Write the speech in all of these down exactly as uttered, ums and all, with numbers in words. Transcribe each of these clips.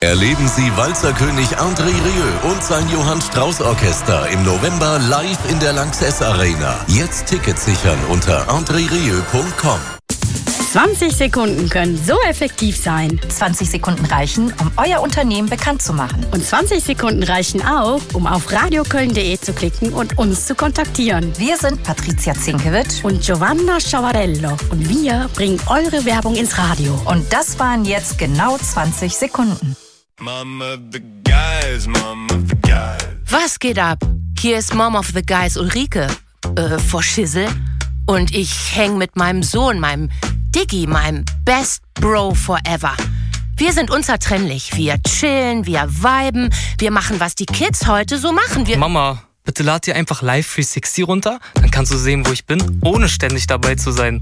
Erleben Sie Walzerkönig André Rieu und sein Johann Strauß Orchester im November live in der Lanxess Arena. Jetzt Tickets sichern unter andre rieu punkt com. zwanzig Sekunden können so effektiv sein. zwanzig Sekunden reichen, um euer Unternehmen bekannt zu machen. Und zwanzig Sekunden reichen auch, um auf radioköln punkt de zu klicken und uns zu kontaktieren. Wir sind Patricia Zinkewitsch und Giovanna Sciavarello und wir bringen eure Werbung ins Radio. Und das waren jetzt genau zwanzig Sekunden. Mom of the guys, Mom of the guys. Was geht ab? Hier ist Mom of the Guys Ulrike, äh, vor Schissel. Und ich häng mit meinem Sohn, meinem Diggi, meinem Best Bro forever. Wir sind unzertrennlich. Wir chillen, wir viben, wir machen, was die Kids heute so machen. Wir Mama, bitte lad dir einfach Live dreihundertsechzig runter, dann kannst du sehen, wo ich bin, ohne ständig dabei zu sein.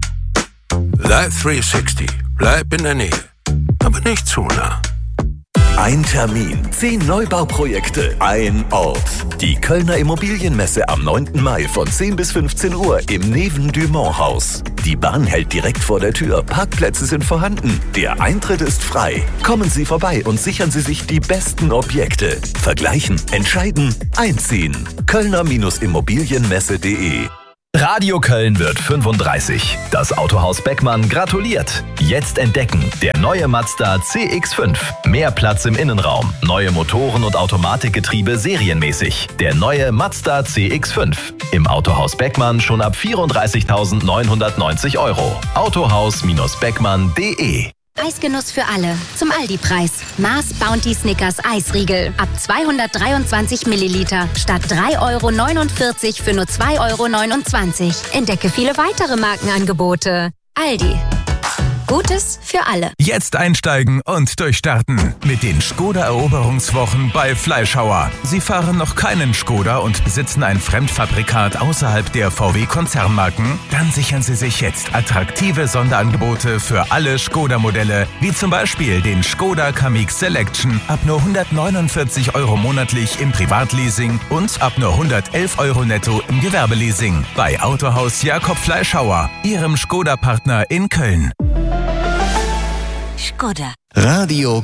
Live dreihundertsechzig. Bleib in der Nähe, aber nicht zu nah. Ein Termin, zehn Neubauprojekte, ein Ort. Die Kölner Immobilienmesse am neunten Mai von zehn bis fünfzehn Uhr im Neven-Dumont-Haus. Die Bahn hält direkt vor der Tür, Parkplätze sind vorhanden, der Eintritt ist frei. Kommen Sie vorbei und sichern Sie sich die besten Objekte. Vergleichen, entscheiden, einziehen. Kölner Immobilienmesse punkt de. Radio Köln wird fünfunddreißig. Das Autohaus Beckmann gratuliert. Jetzt entdecken, der neue Mazda C X fünf. Mehr Platz im Innenraum, neue Motoren und Automatikgetriebe serienmäßig. Der neue Mazda C X fünf. Im Autohaus Beckmann schon ab vierunddreißigtausendneunhundertneunzig Euro. Autohaus Beckmann punkt de. Eisgenuss für alle. Zum Aldi-Preis. Mars Bounty Snickers Eisriegel. Ab zweihundertdreiundzwanzig Milliliter. Statt drei Euro neunundvierzig für nur zwei Euro neunundzwanzig. Entdecke viele weitere Markenangebote. Aldi. Gutes für alle. Jetzt einsteigen und durchstarten mit den Skoda-Eroberungswochen bei Fleischhauer. Sie fahren noch keinen Skoda und besitzen ein Fremdfabrikat außerhalb der V W-Konzernmarken? Dann sichern Sie sich jetzt attraktive Sonderangebote für alle Skoda-Modelle, wie zum Beispiel den Skoda Kamiq Selection ab nur hundertneunundvierzig Euro monatlich im Privatleasing und ab nur hundertelf Euro netto im Gewerbeleasing. Bei Autohaus Jakob Fleischhauer, Ihrem Skoda-Partner in Köln. Skoda. Radio